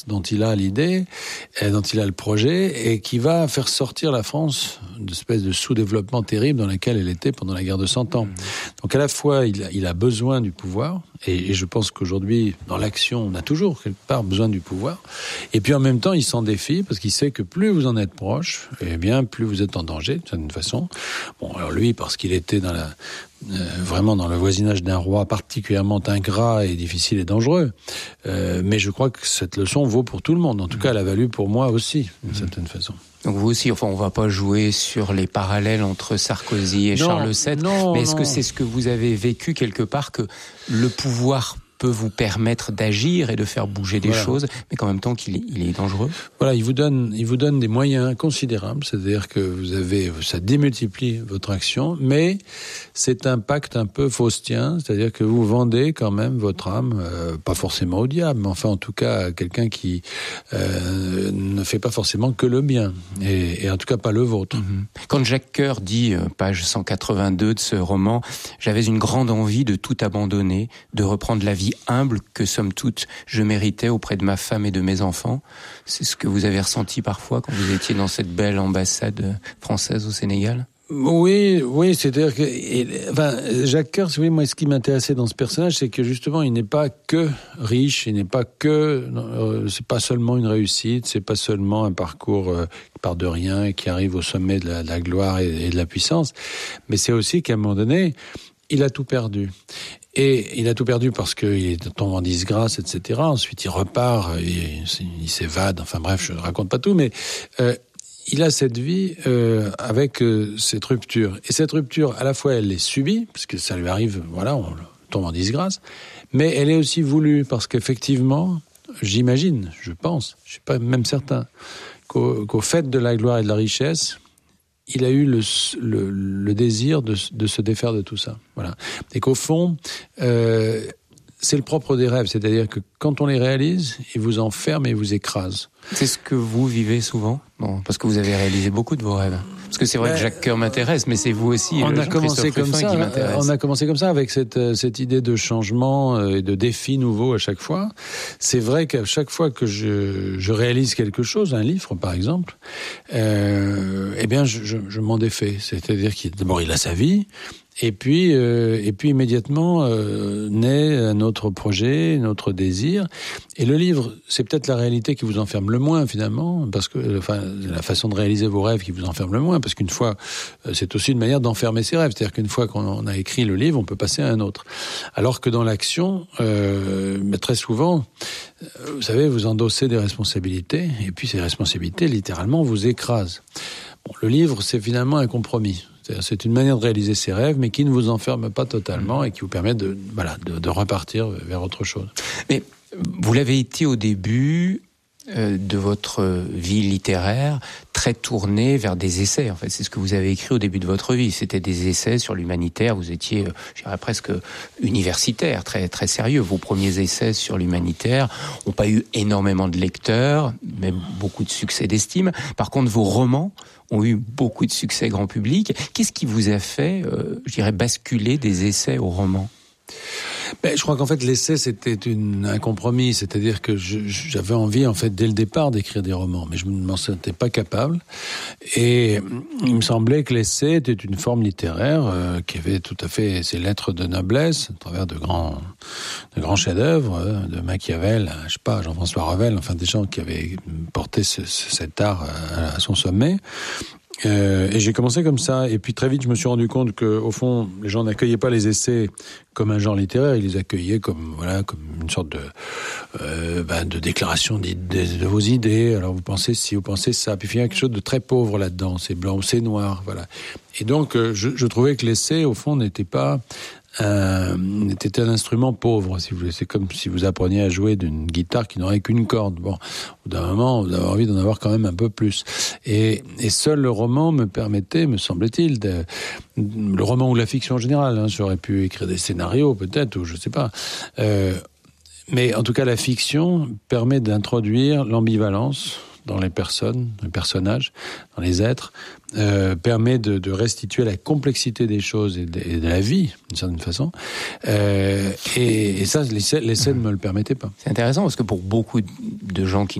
dont il a l'idée, dont il a le projet, et qui va faire sortir la France d'une espèce de sous-développement terrible dans laquelle elle était pendant la guerre de 100 ans. Donc à la fois, il a besoin du pouvoir, et je pense qu'aujourd'hui, dans l'action, on a toujours quelque part besoin du pouvoir, et puis en même temps, il s'en défie, parce qu'il sait que plus vous en êtes proche, eh bien, plus vous êtes en danger, de certaine façon. Bon, alors lui, parce qu'il était vraiment dans le voisinage d'un roi particulièrement ingrat et difficile et dangereux. Mais je crois que cette leçon vaut pour tout le monde. En tout cas, elle a valu pour moi aussi, d'une certaine façon. Donc vous aussi, on va pas jouer sur les parallèles entre Sarkozy et Charles VII, mais est-ce que c'est ce que vous avez vécu quelque part, que le pouvoir peut vous permettre d'agir et de faire bouger des choses, mais qu'en même temps qu'il est dangereux? Voilà, il vous donne des moyens considérables, c'est-à-dire que ça démultiplie votre action, mais c'est un pacte un peu faustien, c'est-à-dire que vous vendez quand même votre âme, pas forcément au diable, mais enfin en tout cas à quelqu'un qui ne fait pas forcément que le bien, et en tout cas pas le vôtre. Quand Jacques Coeur dit, page 182 de ce roman, « J'avais une grande envie de tout abandonner, de reprendre la vie humble que, somme toute, je méritais auprès de ma femme et de mes enfants », c'est ce que vous avez ressenti parfois quand vous étiez dans cette belle ambassade française au Sénégal? Oui, c'est-à-dire que, Jacques Coeur, moi, ce qui m'intéressait dans ce personnage, c'est que justement, il n'est pas que riche, il n'est pas que, c'est pas seulement une réussite, c'est pas seulement un parcours qui part de rien et qui arrive au sommet de la gloire et de la puissance, mais c'est aussi qu'à un moment donné, il a tout perdu. Et il a tout perdu parce qu'il tombe en disgrâce, etc. Ensuite, il repart, il s'évade, enfin bref, je ne raconte pas tout, mais il a cette vie avec cette rupture. Et cette rupture, à la fois, elle est subie, parce que ça lui arrive, voilà, on tombe en disgrâce, mais elle est aussi voulue, parce qu'effectivement, j'imagine, je pense, je ne suis pas même certain, qu'au fait de la gloire et de la richesse, il a eu le désir de se défaire de tout ça. Voilà. Et qu'au fond, c'est le propre des rêves, c'est-à-dire que quand on les réalise, ils vous enferment et vous écrasent. C'est ce que vous vivez souvent? Bon, parce que vous avez réalisé beaucoup de vos rêves. Parce que c'est vrai que Jacques Coeur m'intéresse, mais c'est vous aussi, Jean-Christophe Ruffin, qui m'intéresse. On a commencé comme ça, avec cette idée de changement et de défi nouveau à chaque fois. C'est vrai qu'à chaque fois que je réalise quelque chose, un livre par exemple, eh bien je m'en défais. C'est-à-dire d'abord il a sa vie, et puis immédiatement naît un autre projet, un autre désir. Et le livre, c'est peut-être la réalité qui vous enferme le moins finalement, parce que la façon de réaliser vos rêves qui vous enferme le moins, parce qu'une fois, c'est aussi une manière d'enfermer ses rêves. C'est-à-dire qu'une fois qu'on a écrit le livre, on peut passer à un autre. Alors que dans l'action, très souvent, vous savez, vous endossez des responsabilités, et puis ces responsabilités, littéralement, vous écrasent. Bon, le livre, c'est finalement un compromis. C'est une manière de réaliser ses rêves, mais qui ne vous enferme pas totalement et qui vous permet de repartir vers autre chose. Mais vous l'avez été au début de votre vie littéraire, très tourné vers des essais. En fait, c'est ce que vous avez écrit au début de votre vie. C'était des essais sur l'humanitaire. Vous étiez, je dirais presque universitaire, très très sérieux. Vos premiers essais sur l'humanitaire n'ont pas eu énormément de lecteurs, mais beaucoup de succès d'estime. Par contre, vos romans ont eu beaucoup de succès grand public. Qu'est-ce qui vous a fait, je dirais, basculer des essais au roman ? Je crois qu'en fait l'essai c'était un compromis, c'est-à-dire que j'avais envie en fait dès le départ d'écrire des romans, mais je ne m'en sentais pas capable, et il me semblait que l'essai était une forme littéraire qui avait tout à fait ses lettres de noblesse à travers de grands chefs-d'œuvre, de Machiavel, je sais pas, Jean-François Revel, enfin des gens qui avaient porté cet art à son sommet. Et j'ai commencé comme ça, et puis très vite je me suis rendu compte que au fond les gens n'accueillaient pas les essais comme un genre littéraire, ils les accueillaient comme une sorte de déclaration de vos idées. Alors vous pensez ci, vous pensez ça, puis il y a quelque chose de très pauvre là-dedans, c'est blanc ou c'est noir, voilà. Et donc je trouvais que l'essai au fond n'était un instrument pauvre, si vous voulez. C'est comme si vous appreniez à jouer d'une guitare qui n'aurait qu'une corde. Bon, au bout d'un moment, vous avez envie d'en avoir quand même un peu plus. Et seul le roman me permettait, me semble-t-il, le roman ou la fiction en général, j'aurais pu écrire des scénarios peut-être, ou je sais pas. Mais en tout cas, la fiction permet d'introduire l'ambivalence dans les personnes, les personnages, dans les êtres, permet de restituer la complexité des choses et de la vie, d'une certaine façon. Et ça, les scènes ne me le permettaient pas. C'est intéressant parce que pour beaucoup de gens qui